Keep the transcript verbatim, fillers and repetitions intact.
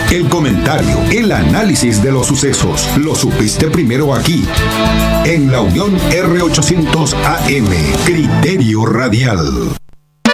El comentario, el análisis de los sucesos, lo supiste primero aquí, en la Unión R ochocientos A M, Criterio Radial.